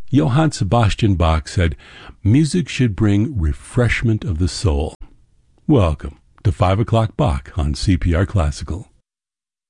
Johann Sebastian Bach said, "Music should bring refreshment of the soul." Welcome to 5 o'clock Bach on CPR Classical.